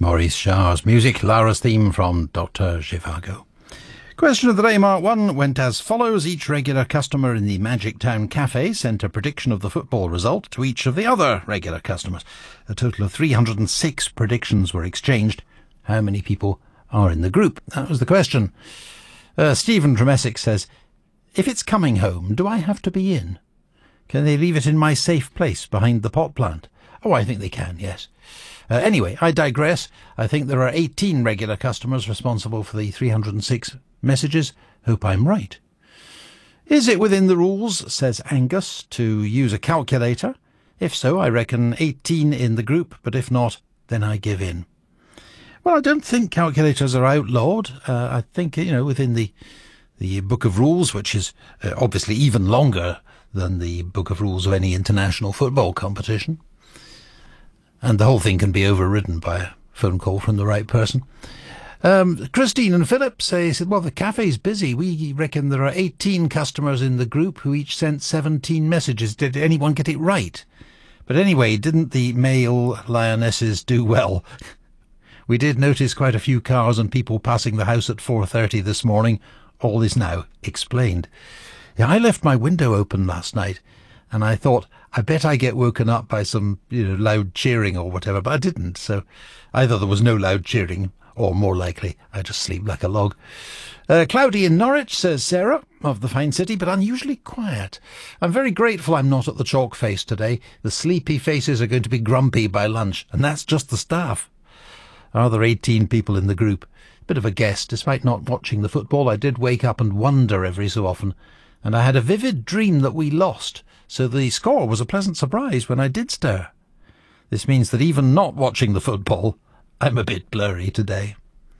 Maurice Jarre's music, Lara's theme from Dr. Zhivago. Question of the day, Mark 1, went as follows. Each regular customer in the Magic Town Cafe sent a prediction of the football result to each of the other regular customers. A total of 306 predictions were exchanged. How many people are in the group? That was the question. Stephen from Essex says, if it's coming home, do I have to be in? Can they leave it in my safe place behind the pot plant? Oh, I think they can, yes. Anyway, I digress. I think there are 18 regular customers responsible for the 306 messages. Hope I'm right. Is it within the rules, says Angus, to use a calculator? If so, I reckon 18 in the group, but if not, then I give in. Well, I don't think calculators are outlawed. I think, within the Book of Rules, which is obviously even longer than the Book of Rules of any international football competition. And the whole thing can be overridden by a phone call from the right person. Christine and Philip say, well, the cafe's busy. We reckon there are 18 customers in the group who each sent 17 messages. Did anyone get it right? But anyway, didn't the male lionesses do well? We did notice quite a few cars and people passing the house at 4:30 this morning. All is now explained. Yeah, I left my window open last night and I thought, I bet I get woken up by some, loud cheering or whatever, but I didn't. So either there was no loud cheering or more likely I just sleep like a log. Cloudy in Norwich, says Sarah, of the fine city, but unusually quiet. I'm very grateful I'm not at the chalk face today. The sleepy faces are going to be grumpy by lunch, and that's just the staff. Are there 18 people in the group? Bit of a guess. Despite not watching the football, I did wake up and wonder every so often, and I had a vivid dream that we lost, so the score was a pleasant surprise when I did stir. This means that even not watching the football, I'm a bit blurry today.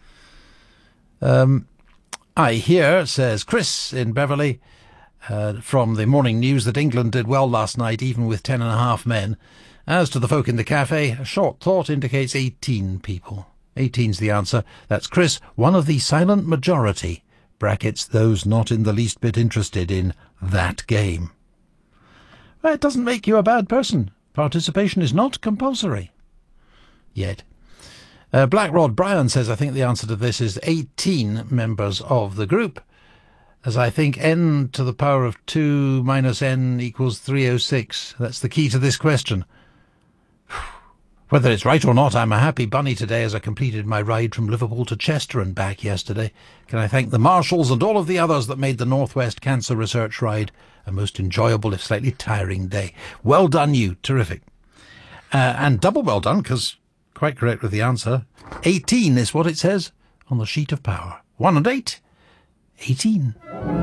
I hear, says Chris in Beverley, from the Morning News, that England did well last night, even with 10.5 men. As to the folk in the cafe, a short thought indicates 18 people. 18's the answer. That's Chris, one of the silent majority. Brackets, those not in the least bit interested in that game. Well, it doesn't make you a bad person. Participation is not compulsory. Yet. Blackrod Brian says, I think the answer to this is 18 members of the group, as I think n to the power of 2 minus n equals 306. That's the key to this question. Whether it's right or not, I'm a happy bunny today as I completed my ride from Liverpool to Chester and back yesterday. Can I thank the marshals and all of the others that made the North West Cancer Research Ride a most enjoyable, if slightly tiring day. Well done, you. Terrific. And double well done, because quite correct with the answer. 18 is what it says on the sheet of power. 1 and 8. 18.